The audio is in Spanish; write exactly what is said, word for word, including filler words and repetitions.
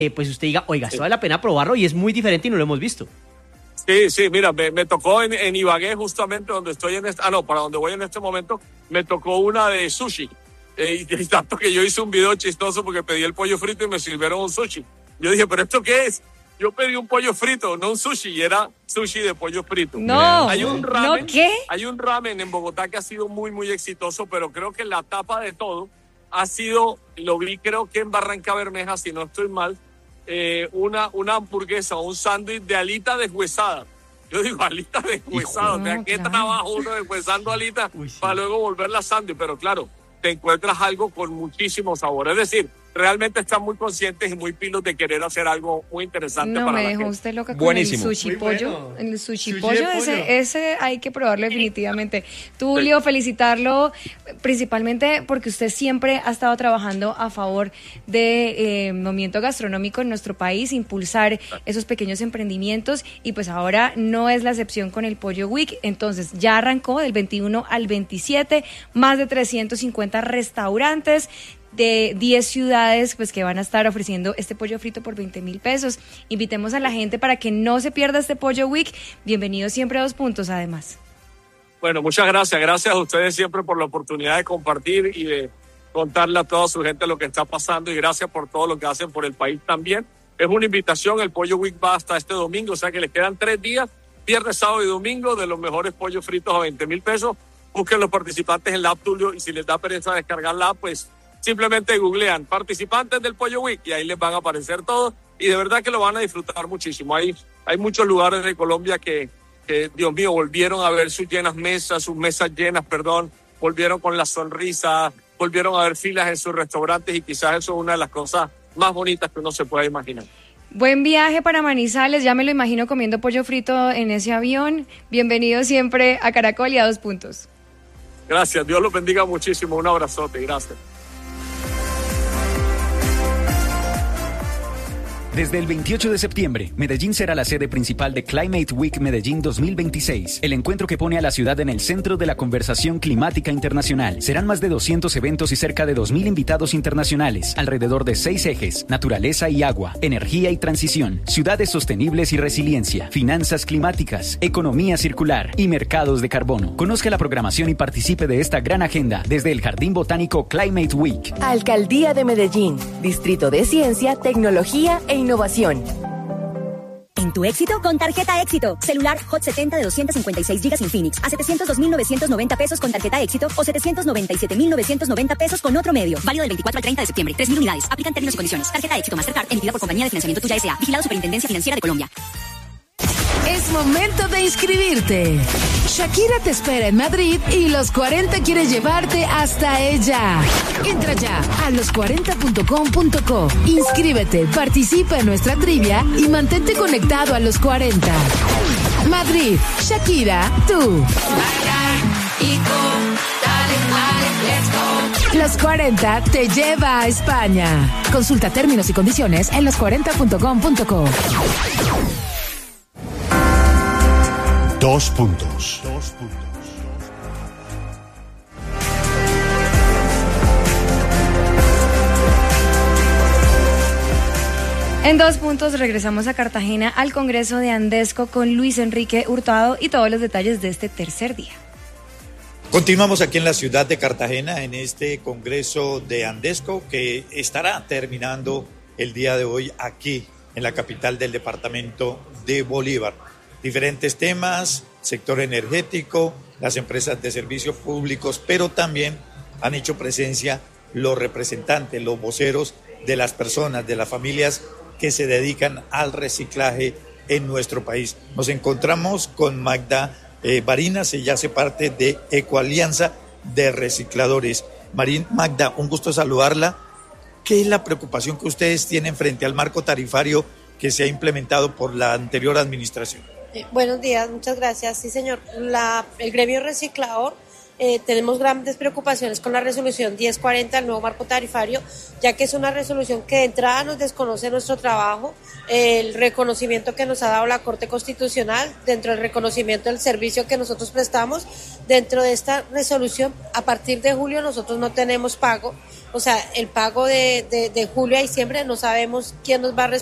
eh, pues usted diga, oiga, esto vale la pena probarlo y es muy diferente y no lo hemos visto. Sí, sí, mira, me, me tocó en, en Ibagué, justamente donde estoy en este, ah, no, para donde voy en este momento, me tocó una de sushi. Eh, y, y tanto que yo hice un video chistoso porque pedí el pollo frito y me sirvieron un sushi. Yo dije, ¿pero esto qué es? Yo pedí un pollo frito, no un sushi, y era sushi de pollo frito. No, hay un ramen, ¿no qué? Hay un ramen en Bogotá que ha sido muy, muy exitoso, pero creo que la tapa de todo ha sido, lo vi creo que en Barranca Bermeja, si no estoy mal, eh, una, una hamburguesa o un sándwich de alita deshuesada. Yo digo, alita deshuesada, o sea, no, ¿qué claro. trabajo uno deshuesando alita Uy, sí. para luego volverla sándwich? Pero claro, te encuentras algo con muchísimo sabor. Es decir, realmente están muy conscientes y muy pilos de querer hacer algo muy interesante No, para me la dejó gente. usted loca con Buenísimo. el sushi Muy pollo. bueno. El sushi, Sushi pollo, de pollo. Ese, ese hay que probarlo definitivamente. Tulio, felicitarlo principalmente porque usted siempre ha estado trabajando a favor de eh, movimiento gastronómico en nuestro país, impulsar esos pequeños emprendimientos y pues ahora no es la excepción con el Pollo Week. Entonces ya arrancó del veintiuno al veintisiete, más de trescientos cincuenta restaurantes de diez ciudades pues que van a estar ofreciendo este pollo frito por veinte mil pesos. Invitemos a la gente para que no se pierda este Pollo Week. Bienvenido siempre a Dos Puntos, además. Bueno, muchas gracias. Gracias a ustedes siempre por la oportunidad de compartir y de contarle a toda su gente lo que está pasando y gracias por todo lo que hacen por el país también. Es una invitación, el Pollo Week va hasta este domingo, o sea que les quedan tres días, viernes, sábado y domingo, de los mejores pollos fritos a veinte mil pesos. Busquen los participantes en la app Tulio y si les da pereza descargar la app, pues simplemente googlean participantes del Pollo Week y ahí les van a aparecer todos y de verdad que lo van a disfrutar muchísimo. Hay, hay muchos lugares de Colombia que, que, Dios mío, volvieron a ver sus llenas mesas, sus mesas llenas, perdón, volvieron con la sonrisa, volvieron a ver filas en sus restaurantes y quizás eso es una de las cosas más bonitas que uno se puede imaginar. Buen viaje para Manizales, ya me lo imagino comiendo pollo frito en ese avión. Bienvenido siempre a Caracol y a Dos Puntos. Gracias, Dios los bendiga muchísimo, un abrazote, gracias. Desde el veintiocho de septiembre, Medellín será la sede principal de Climate Week Medellín dos mil veintiséis, el encuentro que pone a la ciudad en el centro de la conversación climática internacional. Serán más de doscientos eventos y cerca de dos mil invitados internacionales, alrededor de seis ejes: naturaleza y agua, energía y transición, ciudades sostenibles y resiliencia, finanzas climáticas, economía circular y mercados de carbono. Conozca la programación y participe de esta gran agenda desde el Jardín Botánico Climate Week. Alcaldía de Medellín, Distrito de Ciencia, Tecnología e Innovación. En tu éxito, con tarjeta Éxito. Celular Hot setenta de doscientos cincuenta y seis gigas Infinix a setecientos dos mil novecientos noventa pesos con tarjeta Éxito o setecientos noventa y siete mil novecientos noventa pesos con otro medio. Válido del veinticuatro al treinta de septiembre. tres mil unidades. Aplican términos y condiciones. Tarjeta Éxito Mastercard emitida por Compañía de Financiamiento Tuya S A. Vigilado Superintendencia Financiera de Colombia. Es momento de inscribirte. Shakira te espera en Madrid y Los cuarenta quiere llevarte hasta ella. Entra ya a los cuarenta punto com punto co. Inscríbete, participa en nuestra trivia y mantente conectado a Los cuarenta. Madrid, Shakira, tú. Los cuarenta te lleva a España. Consulta términos y condiciones en los cuarenta punto com punto co. Dos puntos. Dos puntos. En Dos Puntos regresamos a Cartagena al Congreso de Andesco con Luis Enrique Hurtado y todos los detalles de este tercer día. Continuamos aquí en la ciudad de Cartagena en este Congreso de Andesco que estará terminando el día de hoy aquí en la capital del departamento de Bolívar. Diferentes temas, sector energético, las empresas de servicios públicos, pero también han hecho presencia los representantes, los voceros de las personas, de las familias que se dedican al reciclaje en nuestro país. Nos encontramos con Magda eh, Barinas, ella hace parte de Ecoalianza de Recicladores. Marín, Magda, un gusto saludarla. ¿Qué es la preocupación que ustedes tienen frente al marco tarifario que se ha implementado por la anterior administración? Eh, buenos días, muchas gracias. Sí, señor. La, el gremio reciclador eh, tenemos grandes preocupaciones con la resolución diez cuarenta del nuevo marco tarifario, ya que es una resolución que de entrada nos desconoce nuestro trabajo, el reconocimiento que nos ha dado la Corte Constitucional, dentro del reconocimiento del servicio que nosotros prestamos. Dentro de esta resolución, a partir de julio nosotros no tenemos pago, o sea, el pago de, de, de julio a diciembre no sabemos quién nos va a responder.